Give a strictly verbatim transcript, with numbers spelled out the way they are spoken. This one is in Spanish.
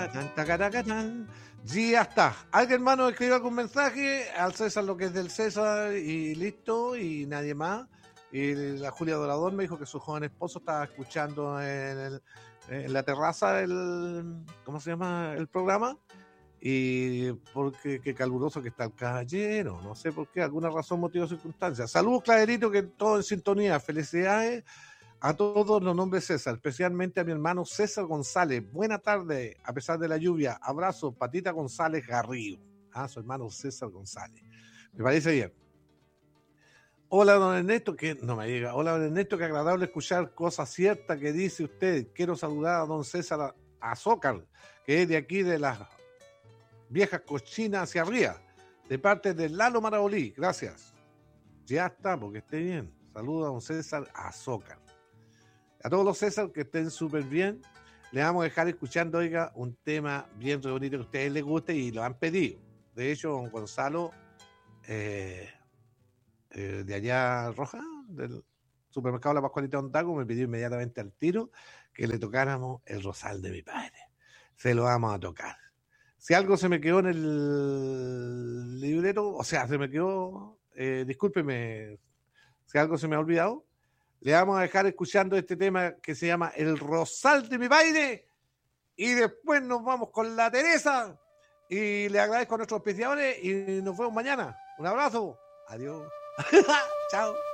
tan, tacaracatán. Ya está. ¿Alguien más nos escribió algún mensaje? Al César lo que es del César y listo, y nadie más. Y la Julia Dorador me dijo que su joven esposo estaba escuchando en, el, en la terraza el, ¿cómo se llama? El programa. Y porque qué caluroso que está el caballero, no sé por qué, alguna razón, motivo o circunstancia. Saludos, Claverito, que todo en sintonía. Felicidades a todos los nombres César, especialmente a mi hermano César González. Buena tarde, a pesar de la lluvia. Abrazo, Patita González Garrido. Ah, su hermano César González. Me parece bien. Hola, don Ernesto, que no me llega. Hola, don Ernesto, qué agradable escuchar cosas ciertas que dice usted. Quiero saludar a don César Azócar, que es de aquí de las viejas cochinas hacia arriba, de parte de Lalo Marabolí. Gracias. Ya está, porque esté bien. Saludos a don César Azócar. A todos los César que estén súper bien. Le vamos a dejar escuchando, oiga, un tema bien bonito que a ustedes les guste y lo han pedido. De hecho, don Gonzalo, eh, eh, de allá Roja, del supermercado La Pascualita Ondaco, me pidió inmediatamente al tiro que le tocáramos El Rosal de mi padre. Se lo vamos a tocar. Si algo se me quedó en el libreto, o sea, se me quedó, eh, discúlpeme, si algo se me ha olvidado, le vamos a dejar escuchando este tema que se llama El Rosal de mi padre, y después nos vamos con la Teresa, y le agradezco a nuestros auspiciadores, y nos vemos mañana. Un abrazo. Adiós. Chao.